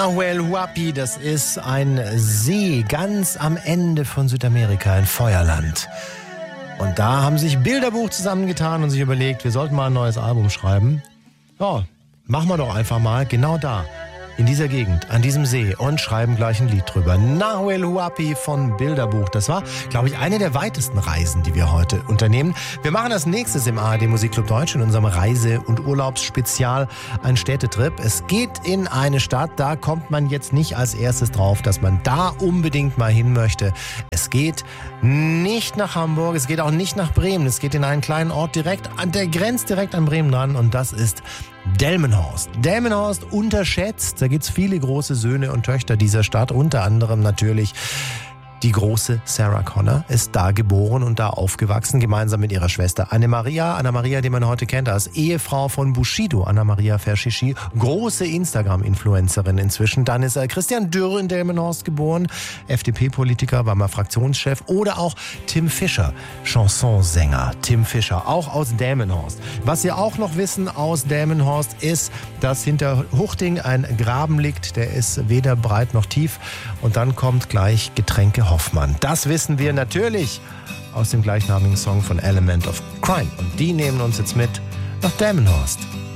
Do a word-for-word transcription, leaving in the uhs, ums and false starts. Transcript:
Nahuel Huapi, das ist ein See ganz am Ende von Südamerika, ein Feuerland. Und da haben sich Bilderbuch zusammengetan und sich überlegt, wir sollten mal ein neues Album schreiben. Ja, machen wir doch einfach mal genau da, in dieser Gegend, an diesem See, und schreiben gleich ein Lied drüber. Nahuel Huapi von Bilderbuch. Das war, glaube ich, eine der weitesten Reisen, die wir heute unternehmen. Wir machen das nächstes im A R D Musikclub Deutsch in unserem Reise- und Urlaubsspezial, ein Städtetrip. Es geht in eine Stadt, da kommt man jetzt nicht als erstes drauf, dass man da unbedingt mal hin möchte. Es geht nicht nach Hamburg, es geht auch nicht nach Bremen. Es geht in einen kleinen Ort direkt an der Grenze, direkt an Bremen dran, und das ist Delmenhorst. Delmenhorst unterschätzt. Da gibt's viele große Söhne und Töchter dieser Stadt. Unter anderem natürlich die große Sarah Connor ist da geboren und da aufgewachsen, gemeinsam mit ihrer Schwester Anna-Maria. Anna-Maria, die man heute kennt als Ehefrau von Bushido, Anna-Maria Verschici, große Instagram-Influencerin inzwischen. Dann ist Christian Dürr in Delmenhorst geboren, F D P-Politiker, war mal Fraktionschef. Oder auch Tim Fischer, Chansonsänger Tim Fischer, auch aus Delmenhorst. Was wir auch noch wissen aus Delmenhorst ist, dass hinter Huchting ein Graben liegt, der ist weder breit noch tief. Und dann kommt gleich Getränke Hoffmann. Das wissen wir natürlich aus dem gleichnamigen Song von Element of Crime. Und die nehmen uns jetzt mit nach Delmenhorst.